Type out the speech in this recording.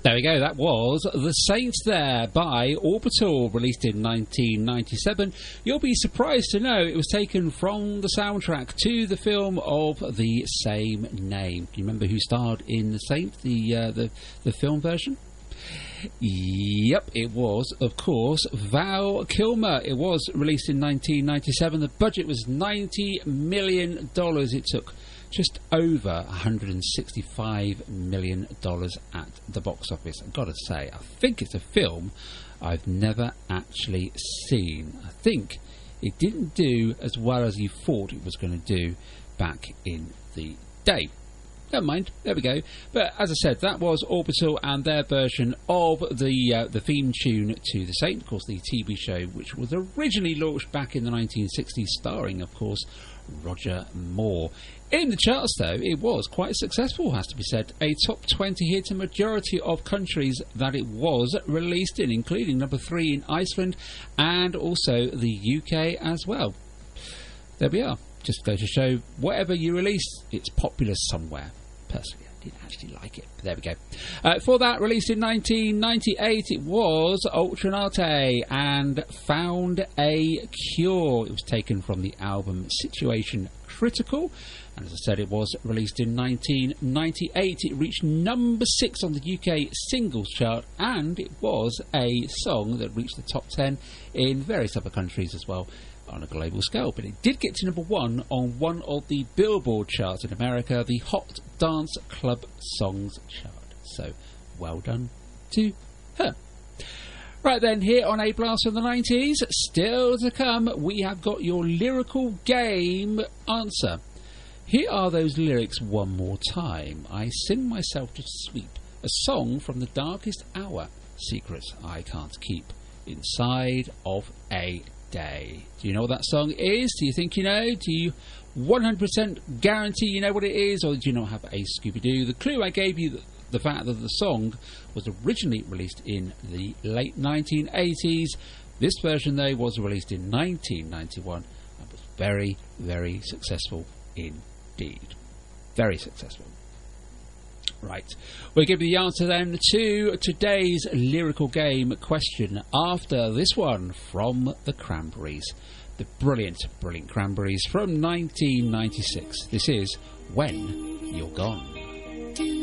There we go, that was The Saints there by Orbital, released in 1997. You'll be surprised to know it was taken from the soundtrack to the film of the same name. Do you remember who starred in The Saints, the film version? Yep, it was, of course, Val Kilmer. It was released in 1997. The budget was $90 million. It took just over $165 million at the box office. I've got to say, I think it's a film I've never actually seen. I think it didn't do as well as you thought it was going to do back in the day. Never mind, there we go. But as I said, that was Orbital and their version of the theme tune to The Saint, of course, the TV show, which was originally launched back in the 1960s, starring, of course, Roger Moore. In the charts, though, it was quite successful, has to be said. A top 20 hit in a majority of countries that it was released in, including number 3 in Iceland and also the UK as well. There we are. Just go to show, whatever you release, it's popular somewhere. Personally, I didn't actually like it. But there we go. For that, released in 1998, it was Ultranate and Found a Cure. It was taken from the album Situation Critical. And as I said, it was released in 1998. It reached number 6 on the UK singles chart, and it was a song that reached the top 10 in various other countries as well on a global scale. But it did get to number 1 on one of the Billboard charts in America, the Hot Dance Club Songs chart. So, well done to her. Right then, here on A Blast from the 90s, still to come, we have got your lyrical game answer. Here are those lyrics one more time. I sing myself to sleep, a song from the darkest hour, secrets I can't keep, inside of a day. Do you know what that song is? Do you think you know? Do you 100% guarantee you know what it is? Or do you not have a Scooby-Doo? The clue I gave you, the fact that the song was originally released in the late 1980s. This version, though, was released in 1991 and was very, very successful indeed. Very successful. Right. We'll give you the answer then to today's lyrical game question after this one from the Cranberries. The brilliant, brilliant Cranberries from 1996. This is When You're Gone.